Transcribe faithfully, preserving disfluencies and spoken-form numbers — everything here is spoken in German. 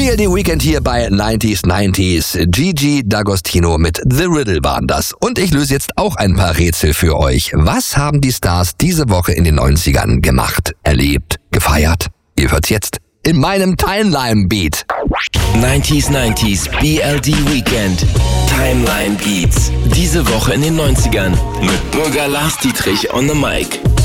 B L D Weekend hier bei neunzig neunzig. Gigi D'Agostino mit The Riddle waren das. Und ich löse jetzt auch ein paar Rätsel für euch. Was haben die Stars diese Woche in den neunzigern gemacht, erlebt, gefeiert? Ihr hört's jetzt in meinem Timeline Beat. neunzig neunzig B L D Weekend Timeline Beats. Diese Woche in den neunzigern mit Bürger Lars Dietrich on the Mic.